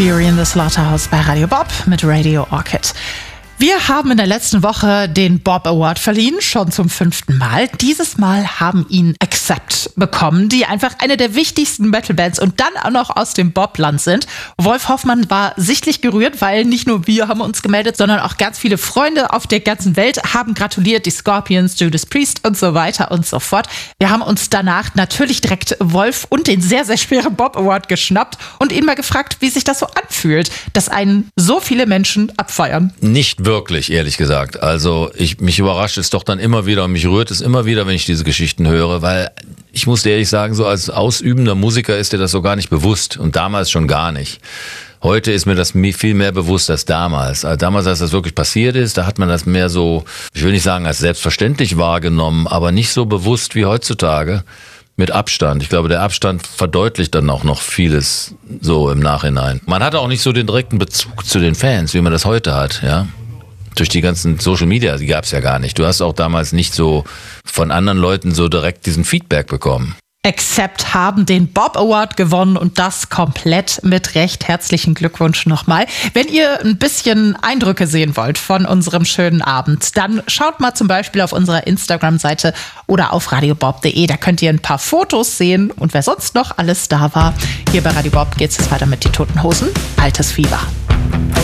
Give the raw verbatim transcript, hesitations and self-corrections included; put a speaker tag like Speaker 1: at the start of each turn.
Speaker 1: Fury in the Slaughterhouse bei Radio Bob mit Radio Orchid. Wir haben in der letzten Woche den Bob Award verliehen, schon zum fünften Mal. Dieses Mal haben ihn Accept bekommen, die einfach eine der wichtigsten Metal-Bands und dann auch noch aus dem Bobland sind. Wolf Hoffmann war sichtlich gerührt, weil nicht nur wir haben uns gemeldet, sondern auch ganz viele Freunde auf der ganzen Welt haben gratuliert, die Scorpions, Judas Priest und so weiter und so fort. Wir haben uns danach natürlich direkt Wolf und den sehr, sehr schweren Bob Award geschnappt und ihn mal gefragt, wie sich das so anfühlt, dass einen so viele Menschen abfeiern.
Speaker 2: Nicht wirklich. Wirklich, ehrlich gesagt. Also ich, mich überrascht es doch dann immer wieder und mich rührt es immer wieder, wenn ich diese Geschichten höre, weil ich muss dir ehrlich sagen, so als ausübender Musiker ist dir das so gar nicht bewusst und damals schon gar nicht. Heute ist mir das viel mehr bewusst als damals. Also damals, als das wirklich passiert ist, da hat man das mehr so, ich will nicht sagen als selbstverständlich wahrgenommen, aber nicht so bewusst wie heutzutage. Mit Abstand. Ich glaube, der Abstand verdeutlicht dann auch noch vieles so im Nachhinein. Man hatte auch nicht so den direkten Bezug zu den Fans, wie man das heute hat, ja. Durch die ganzen Social Media, die gab es ja gar nicht. Du hast auch damals nicht so von anderen Leuten so direkt diesen Feedback bekommen.
Speaker 1: Accept haben den Bob Award gewonnen und das komplett mit Recht. Herzlichen Glückwunsch nochmal. Wenn ihr ein bisschen Eindrücke sehen wollt von unserem schönen Abend, dann schaut mal zum Beispiel auf unserer Instagram-Seite oder auf radiobob punkt de. Da könnt ihr ein paar Fotos sehen und wer sonst noch alles da war. Hier bei Radio Bob geht es jetzt weiter mit die Toten Hosen. Altes Fieber.